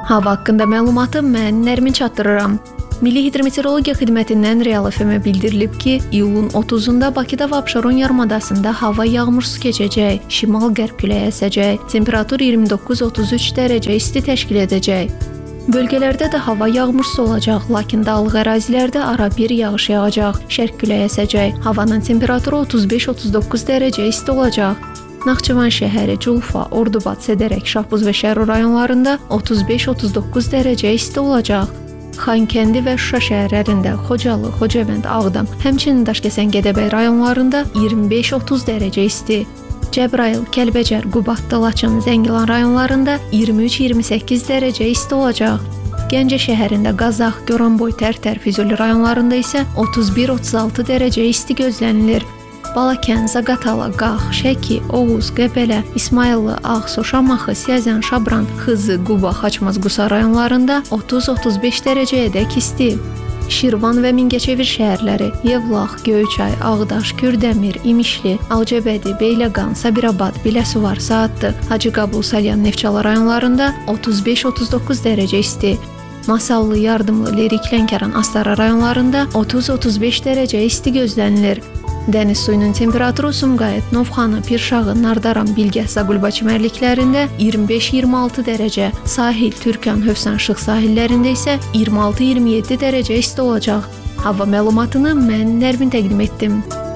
Hava haqqında məlumatı mən Nərmin çatdırıram. Milli Hidrometeorologiya Xidmətindən Real FM-ə bildirilib ki, iyulun 30-da Bakıda və Abşeron yarımadasında hava yağmursuz keçəcək, şimal-qərb küləyi əsəcək, temperatur 29-33 dərəcə isti təşkil edəcək. Bölgələrdə də hava yağmursuz olacaq, lakin dağlıq ərazilərdə arabir yağış yağacaq, şərq küləyi əsəcək, havanın temperaturu 35-39 dərəcə isti olacaq. Naxçıvan şəhəri, Culfa, Ordubad, Sədərək, Şahbuz və Şərur rayonlarında 35-39 dərəcə isti olacaq. Xankəndi və Şuşa şəhərlərində, Xocalı, Xocavənd, Ağdam, həmçinin Daşkəsən, Gədəbəy rayonlarında 25-30 dərəcə isti. Cəbrayıl, Kəlbəcər, Qubadlı, Laçın, Zəngilan rayonlarında 23-28 dərəcə isti olacaq. Gəncə şəhərində, Qazax, Goranboy, Tərtər, Füzuli rayonlarında isə 31-36 dərəcə isti gözlənilir. Balakən, Zaqatala, Qax, Şəki, Oğuz, Qəbələ, İsmayıllı, Ağsu, Şamaxı, Siyəzən, Şabran, Xızı, Quba, Xaçmaz, Qusa rayonlarında 30-35 dərəcəyədək isti. Şirvan və Mingəçevir şəhərləri, Yevlax, Göyçay, Ağdaş, Kürdəmir, İmişli, Ağcabədi, Beyləqan, Sabirabad, Biləsuvar, Saatlı, Hacıqabul, Salyan, Neftçala rayonlarında 35-39 dərəcə isti. Masallı, Yardımlı, Lerik, Lənkəran, Astara rayonlarında 30-35 dərəcə isti gözlənilir. Dəniz suyunun temperaturu Sumqayıt, Novxanı, Pirşağı, Nardaran, Bilgəh, Zaqulba çimərliklərində 25-26 dərəcə, sahil, Türkan, Hövsan, Şıx sahillərində isə 26-27 dərəcə isti olacaq. Hava məlumatını mən Nərmin təqdim etdim.